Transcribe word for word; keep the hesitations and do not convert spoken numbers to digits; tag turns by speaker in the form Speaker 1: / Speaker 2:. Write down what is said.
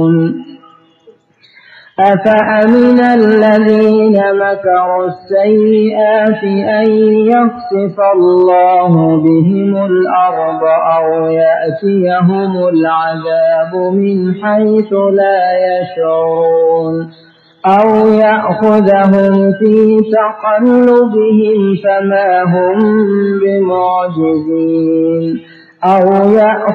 Speaker 1: أفأمن الذين مكروا السيئات أن يخسف الله بهم الأرض أو يأتيهم العذاب من حيث لا يشعرون أو يأخذهم في تقلبهم فما هم بمعجزين أو